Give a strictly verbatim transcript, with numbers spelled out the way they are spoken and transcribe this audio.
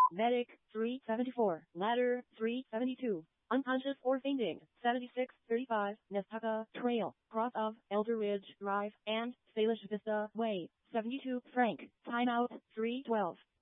Medic, three seventy-four. Ladder, three seventy-two. Unconscious or fainting, seventy-six thirty-five. Nestaka Trail, cross of Elder Ridge Drive and Salish Vista Way, seventy-two Frank. Timeout, three twelve.